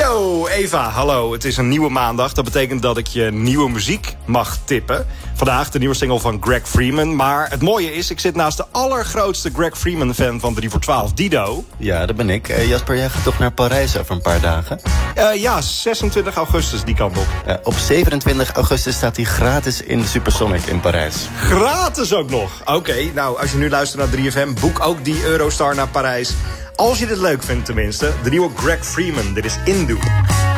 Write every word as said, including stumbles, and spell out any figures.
Yo, Eva, hallo. Het is een nieuwe maandag. Dat betekent dat ik je nieuwe muziek mag tippen. Vandaag de nieuwe single van Greg Freeman. Maar het mooie is, ik zit naast de allergrootste Greg Freeman-fan van drie voor twaalf, Dido. Ja, dat ben ik. Uh, Jasper, jij gaat toch naar Parijs over een paar dagen? Uh, ja, zesentwintig augustus die kant op. Uh, op zevenentwintig augustus staat hij gratis in de Supersonic in Parijs. Gratis ook nog? Oké, okay, nou, als je nu luistert naar drie F M, boek ook die Eurostar naar Parijs. Als je dit leuk vindt tenminste. De nieuwe Greg Freeman, dit is Indu.